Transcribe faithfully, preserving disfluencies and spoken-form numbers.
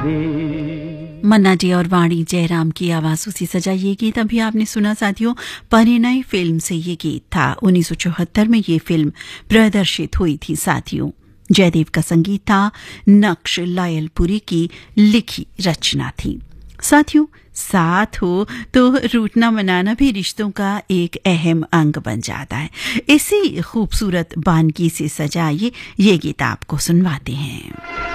मन्ना जी और वाणी जयराम की आवाजों से सजा ये गीत अभी आपने सुना साथियों। परिणय फिल्म से ये गीत था। उन्नीस सौ चौहत्तर में ये फिल्म प्रदर्शित हुई थी साथियों। जयदेव का संगीत था, नक्श लायलपुरी की लिखी रचना थी। साथियों, साथ हो तो रूठना मनाना भी रिश्तों का एक अहम अंग बन जाता है। इसी खूबसूरत बानगी से सजाइए ये गीत आपको सुनवाते हैं।